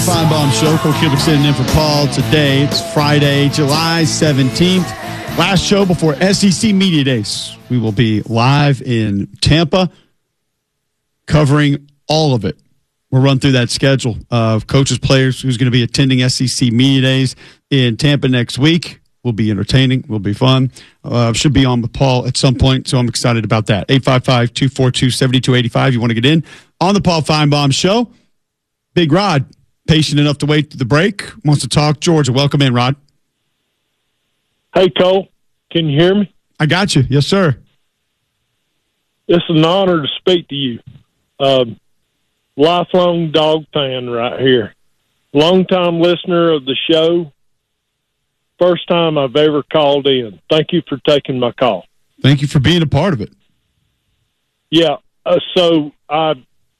Feinbaum Show. Coach Kulik sitting in for Paul today. It's Friday, July 17th. Last show before SEC Media Days. We will be live in Tampa covering all of it. We'll run through that schedule of coaches, players, who's going to be attending SEC Media Days in Tampa next week. Will be entertaining. Will be fun. Should be on with Paul at some point, so I'm excited about that. 855-242-7285. You want to get in on the Paul Feinbaum Show. Big Rod, patient enough to wait through the break, wants to talk Georgia. Welcome in, Rod. Hey, Cole. Can you hear me? I got you. Yes, sir. It's an honor to speak to you. Lifelong dog fan right here. Longtime listener of the show. First time I've ever called in. Thank you for taking my call. Thank you for being a part of it. Yeah. So I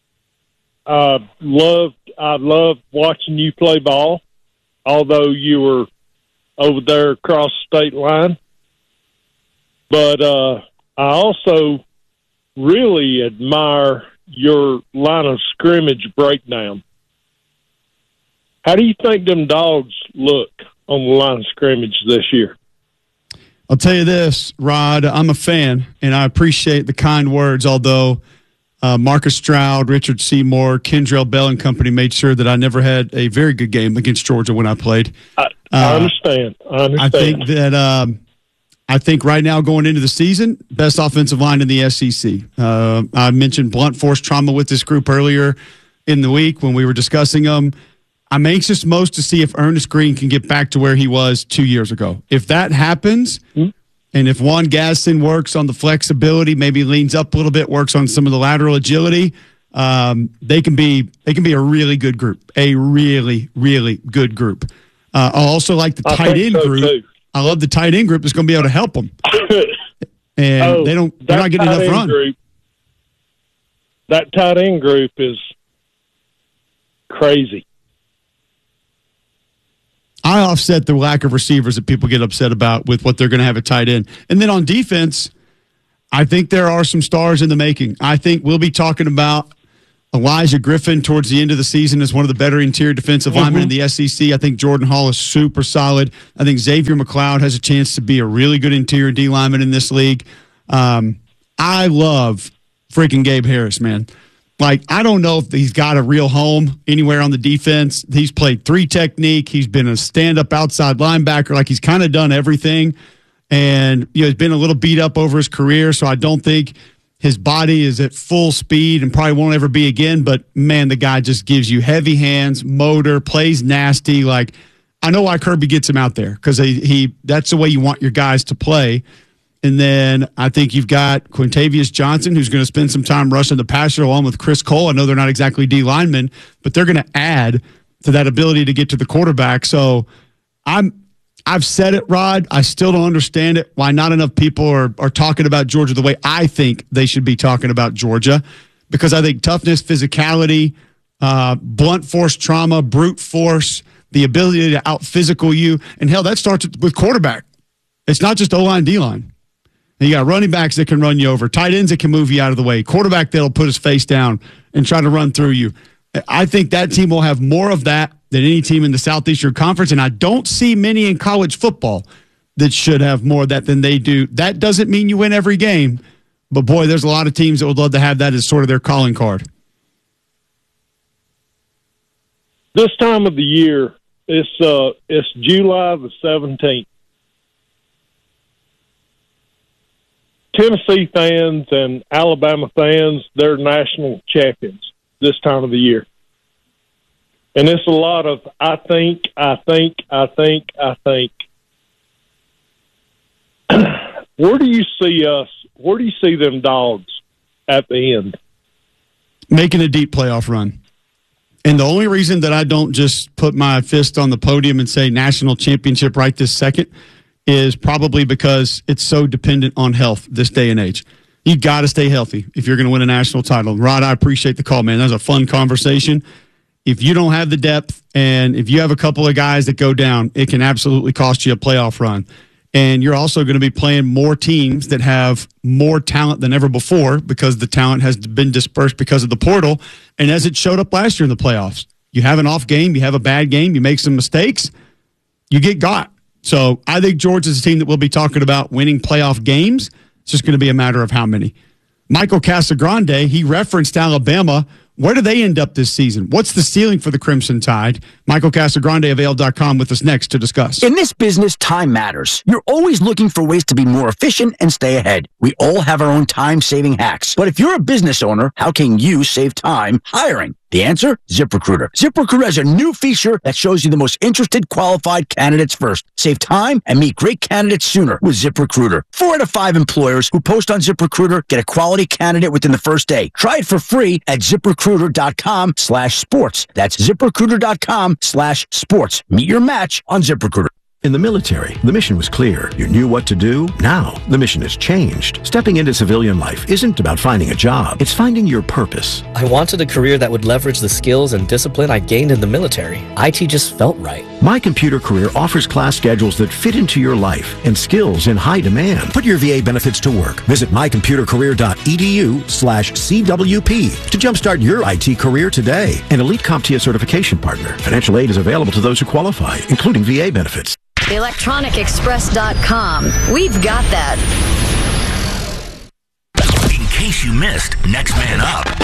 loved watching you play ball, although you were over there across the state line. But I also really admire your line of scrimmage breakdown. How do you think them dogs look on the line of scrimmage this year? I'll tell you this, Rod, I'm a fan, and I appreciate the kind words, although Marcus Stroud, Richard Seymour, Kendrell Bell and company made sure that I never had a very good game against Georgia when I played. I understand. I think right now going into the season, best offensive line in the SEC. I mentioned blunt force trauma with this group earlier in the week when we were discussing them. I'm anxious most to see if Ernest Green can get back to where he was 2 years ago. If that happens, and if Juan Gaston works on the flexibility, maybe leans up a little bit, works on some of the lateral agility, they can be a really good group, a really, really good group. I also like the tight end group. Too. I love the tight end group that's going to be able to help them. And they're not getting enough run. That tight end group is crazy. I offset the lack of receivers that people get upset about with what they're going to have at tight end. And then on defense, I think there are some stars in the making. I think we'll be talking about Elijah Griffin towards the end of the season as one of the better interior defensive linemen in the SEC. I think Jordan Hall is super solid. I think Xavier McLeod has a chance to be a really good interior D lineman in this league. I love freaking Gabe Harris, man. Like, I don't know if he's got a real home anywhere on the defense. He's played 3 technique. He's been a stand-up outside linebacker. Like, he's kind of done everything. And, he's been a little beat up over his career, so I don't think his body is at full speed and probably won't ever be again. But, man, the guy just gives you heavy hands, motor, plays nasty. Like, I know why Kirby gets him out there because that's the way you want your guys to play. And then I think you've got Quintavious Johnson, who's going to spend some time rushing the passer along with Chris Cole. I know they're not exactly D linemen, but they're going to add to that ability to get to the quarterback. So I've said it, Rod. I still don't understand it, why not enough people are talking about Georgia the way I think they should be talking about Georgia, because I think toughness, physicality, blunt force trauma, brute force, the ability to out-physical you, and hell, that starts with quarterback. It's not just O-line, D-line. And you got running backs that can run you over, tight ends that can move you out of the way, quarterback that'll put his face down and try to run through you. I think that team will have more of that than any team in the Southeastern Conference, and I don't see many in college football that should have more of that than they do. That doesn't mean you win every game, but boy, there's a lot of teams that would love to have that as sort of their calling card. This time of the year, it's July the 17th. Tennessee fans and Alabama fans, they're national champions this time of the year. And it's a lot of I think. Where do you see us? Where do you see them dogs at the end? Making a deep playoff run. And the only reason that I don't just put my fist on the podium and say national championship right this second is probably because it's so dependent on health this day and age. You got to stay healthy if you're going to win a national title. Rod, I appreciate the call, man. That was a fun conversation. If you don't have the depth and if you have a couple of guys that go down, it can absolutely cost you a playoff run. And you're also going to be playing more teams that have more talent than ever before because the talent has been dispersed because of the portal. And as it showed up last year in the playoffs, You have an off game, you have a bad game, you make some mistakes, you get got. So I think Georgia's a team that we'll be talking about winning playoff games. It's just going to be a matter of how many. Michael Casagrande, he referenced Alabama. Where do they end up this season? What's the ceiling for the Crimson Tide? Michael Casagrande of Ale.com with us next to discuss. In this business, time matters. You're always looking for ways to be more efficient and stay ahead. We all have our own time-saving hacks. But if you're a business owner, how can you save time hiring? The answer? ZipRecruiter. ZipRecruiter has a new feature that shows you the most interested qualified candidates first. Save time and meet great candidates sooner with ZipRecruiter. 4 out of 5 employers who post on ZipRecruiter get a quality candidate within the first day. Try it for free at ZipRecruiter.com/sports. That's ZipRecruiter.com/sports. Meet your match on ZipRecruiter. In the military, the mission was clear. You knew what to do. Now, the mission has changed. Stepping into civilian life isn't about finding a job. It's finding your purpose. I wanted a career that would leverage the skills and discipline I gained in the military. IT just felt right. My Computer Career offers class schedules that fit into your life and skills in high demand. Put your VA benefits to work. Visit mycomputercareer.edu/CWP to jumpstart your IT career today. An elite CompTIA certification partner. Financial aid is available to those who qualify, including VA benefits. ElectronicExpress.com. We've got that. In case you missed Next Man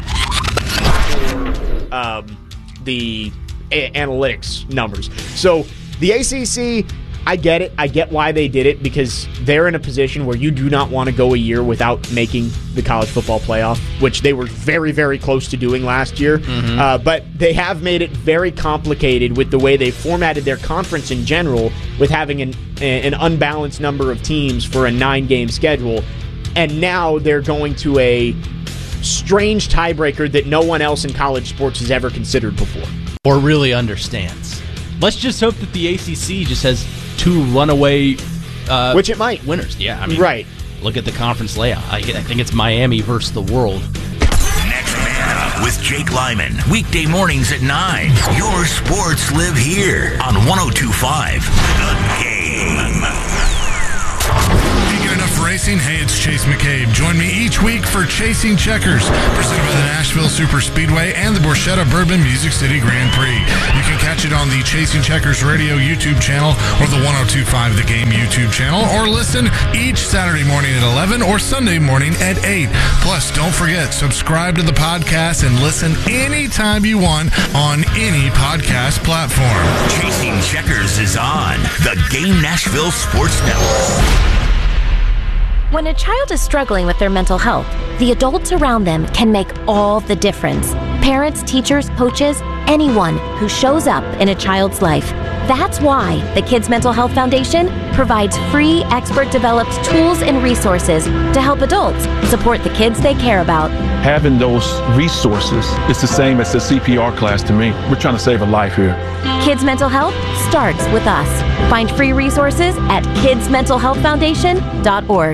Up. The analytics numbers. So the ACC, I get it. I get why they did it, because they're in a position where you do not want to go a year without making the college football playoff, which they were very, very close to doing last year. But they have made it very complicated with the way they formatted their conference in general, with having an unbalanced number of teams for a 9-game schedule. And now they're going to a strange tiebreaker that no one else in college sports has ever considered before. Or really understands. Let's just hope that the ACC just has 2 runaway which it might. Winners. Yeah, I mean, right. Look at the conference layout. I think it's Miami versus the world. Next Man Up with Jake Lyman. Weekday mornings at 9. Your sports live here on 102.5 The Game. Thinking enough racing? Hey, it's Chase McCabe. Join me each week for Chasing Checkers, presented by the Nashville Super Speedway and the Borchetta Bourbon Music City Grand Prix. You can catch it on the Chasing Checkers Radio YouTube channel or the 102.5 The Game YouTube channel, or listen each Saturday morning at 11 or Sunday morning at 8. Plus, don't forget, subscribe to the podcast and listen anytime you want on any podcast platform. Chasing Checkers is on the Game Nashville Sports Network. When a child is struggling with their mental health, the adults around them can make all the difference. Parents, teachers, coaches, anyone who shows up in a child's life. That's why the Kids Mental Health Foundation provides free, expert-developed tools and resources to help adults support the kids they care about. Having those resources is the same as the CPR class to me. We're trying to save a life here. Kids Mental Health starts with us. Find free resources at kidsmentalhealthfoundation.org.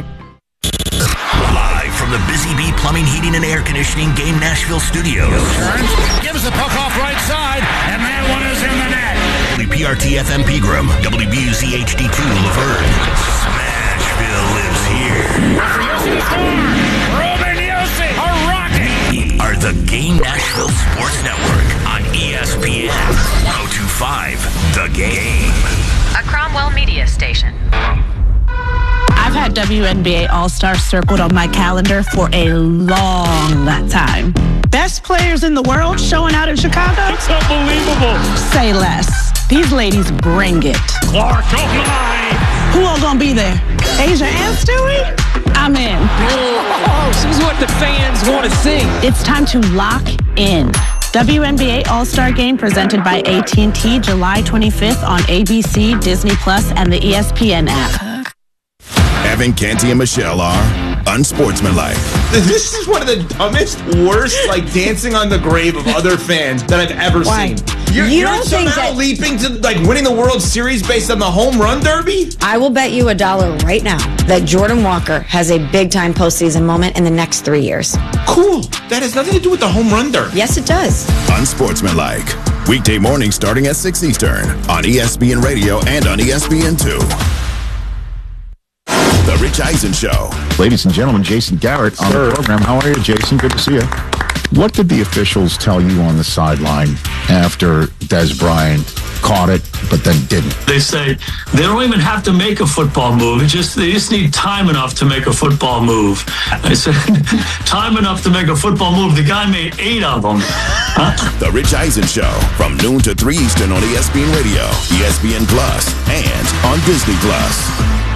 Live from the Busy Bee Plumbing, Heating, and Air Conditioning Game Nashville studios. Gives the puck off right side, and that one is in the net. WPRT FM Pegram, WBUZ HD2 Laverne. Smashville lives here. Ruben Yossi, a rocket. Are the Game Nashville Sports Network on ESPN 102.5 The Game. A Cromwell Media Station. I've had WNBA All-Star circled on my calendar for a long time. Best players in the world showing out in Chicago? It's unbelievable. Say less. These ladies bring it. Clark, oh my. Who all gonna be there? Asia and Stewie? I'm in. Oh, this is what the fans want to see. It's time to lock in. WNBA All-Star Game presented by AT&T July 25th on ABC, Disney Plus, and the ESPN app. Evan, Canty, and Michelle are unsportsmanlike. This is one of the dumbest, worst, dancing on the grave of other fans that I've ever seen. You're somehow leaping to, winning the World Series based on the home run derby? I will bet you $1 right now that Jordan Walker has a big-time postseason moment in the next 3 years. Cool. That has nothing to do with the home run derby. Yes, it does. Unsportsmanlike. Weekday morning starting at 6 Eastern on ESPN Radio and on ESPN2. The Rich Eisen Show. Ladies and gentlemen, Jason Garrett on the program. How are you, Jason? Good to see you. What did the officials tell you on the sideline after Des Bryant caught it, but then didn't? They say they don't even have to make a football move. They just need time enough to make a football move. I said, time enough to make a football move. The guy made 8 of them. Huh? The Rich Eisen Show from noon to 3 Eastern on ESPN Radio, ESPN Plus, and on Disney Plus.